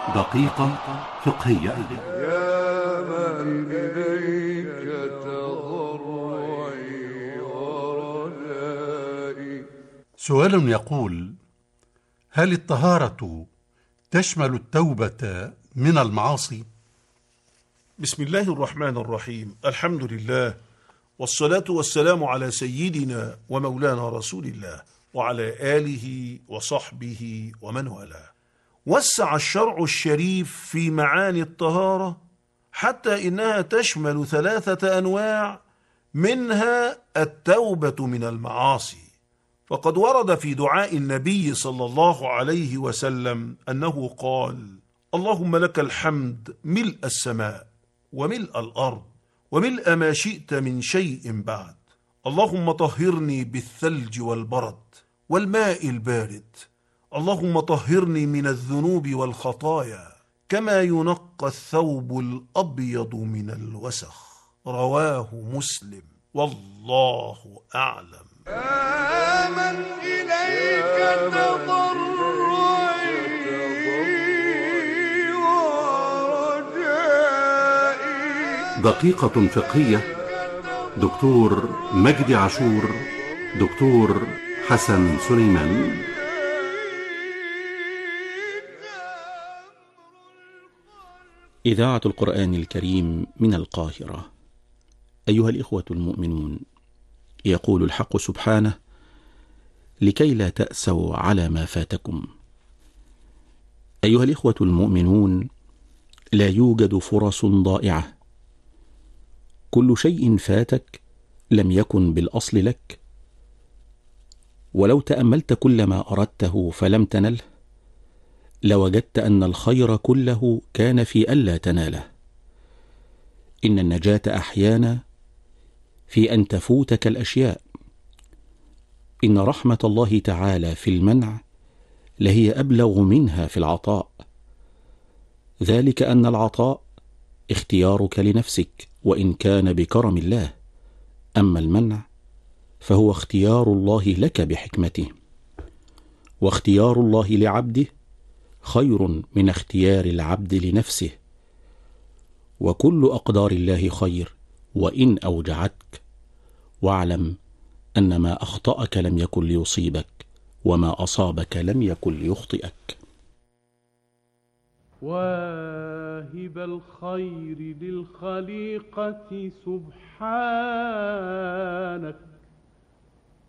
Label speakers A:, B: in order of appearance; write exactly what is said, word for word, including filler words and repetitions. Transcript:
A: دقيقة فقهية.
B: يا من إليك تضرعي ورجائي.
C: سؤال يقول: هل الطهارة تشمل التوبة من المعاصي؟
D: بسم الله الرحمن الرحيم. الحمد لله، والصلاة والسلام على سيدنا ومولانا رسول الله وعلى آله وصحبه ومن والاه. وسع الشرع الشريف في معاني الطهارة حتى إنها تشمل ثلاثة أنواع، منها التوبة من المعاصي. فقد ورد في دعاء النبي صلى الله عليه وسلم أنه قال: اللهم لك الحمد ملء السماء وملء الأرض وملء ما شئت من شيء بعد. اللهم طهرني بالثلج والبرد والماء البارد. اللهم طهرني من الذنوب والخطايا كما ينقى الثوب الأبيض من الوسخ. رواه مسلم، والله أعلم.
B: يا من إليك تضرعي ورجائي.
A: دقيقة فقهية. دكتور مجدي عاشور، دكتور حسن سليمان.
E: إذاعة القرآن الكريم من القاهرة. أيها الإخوة المؤمنون، يقول الحق سبحانه: لكي لا تأسوا على ما فاتكم. أيها الإخوة المؤمنون، لا يوجد فرص ضائعة. كل شيء فاتك لم يكن بالأصل لك، ولو تأملت كل ما أردته فلم تنله لوجدت أن الخير كله كان في ألا تناله. إن النجاة أحيانا في أن تفوتك الأشياء. إن رحمة الله تعالى في المنع لهي أبلغ منها في العطاء، ذلك أن العطاء اختيارك لنفسك وإن كان بكرم الله، أما المنع فهو اختيار الله لك بحكمته، واختيار الله لعبده خير من اختيار العبد لنفسه. وكل أقدار الله خير وإن أوجعتك، واعلم أن ما أخطأك لم يكن ليصيبك، وما أصابك لم يكن ليخطئك.
F: واهب الخير للخليقة سبحانك،